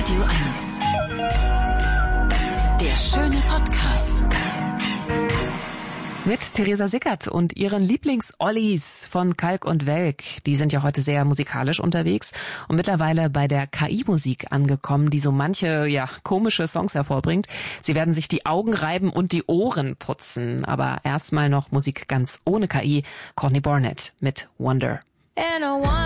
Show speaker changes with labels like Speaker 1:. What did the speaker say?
Speaker 1: Radio 1. Der schöne Podcast.
Speaker 2: Mit Theresa Sickert und ihren Lieblings-Ollis von Kalk und Welk. Die sind ja heute sehr musikalisch unterwegs und mittlerweile bei der KI-Musik angekommen, die so manche, komische Songs hervorbringt. Sie werden sich die Augen reiben und die Ohren putzen. Aber erstmal noch Musik ganz ohne KI. Courtney Barnett mit Wonder.
Speaker 3: And I